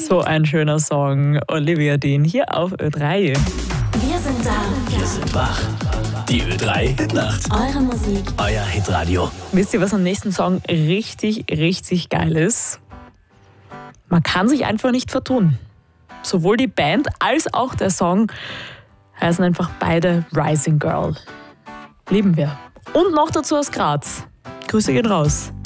So ein schöner Song. Olivia Dean hier auf Ö3. Wir sind da. Wir sind wach. Die Ö3 Nacht. Eure Musik. Euer Hitradio. Wisst ihr, was am nächsten Song richtig, richtig geil ist? Man kann sich einfach nicht vertun. Sowohl die Band als auch der Song heißen einfach beide Rising Girl. Lieben wir. Und noch dazu aus Graz. Grüße gehen raus.